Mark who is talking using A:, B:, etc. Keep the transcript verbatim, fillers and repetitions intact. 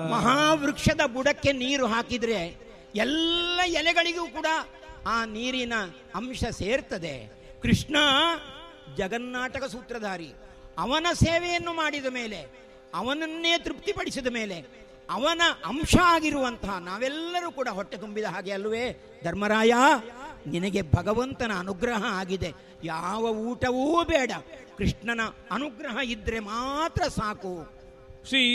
A: ಮಹಾವೃಕ್ಷದ ಬುಡಕ್ಕೆ ನೀರು ಹಾಕಿದ್ರೆ ಎಲ್ಲ ಎಲೆಗಳಿಗೂ ಕೂಡ ಆ ನೀರಿನ ಅಂಶ ಸೇರ್ತದೆ. ಕೃಷ್ಣ ಜಗನ್ನಾಟಕ ಸೂತ್ರಧಾರಿ. ಅವನ ಸೇವೆಯನ್ನು ಮಾಡಿದ ಮೇಲೆ, ಅವನನ್ನೇ ತೃಪ್ತಿಪಡಿಸಿದ ಮೇಲೆ, ಅವನ ಅಂಶ ಆಗಿರುವಂತಹ ನಾವೆಲ್ಲರೂ ಕೂಡ ಹೊಟ್ಟೆ ತುಂಬಿದ ಹಾಗೆ ಅಲ್ಲವೇ? ಧರ್ಮರಾಯ, ನಿನಗೆ ಭಗವಂತನ ಅನುಗ್ರಹ ಆಗಿದೆ. ಯಾವ ಊಟವೂ ಬೇಡ, ಕೃಷ್ಣನ ಅನುಗ್ರಹ ಇದ್ರೆ ಮಾತ್ರ ಸಾಕು.
B: ಶ್ರೀ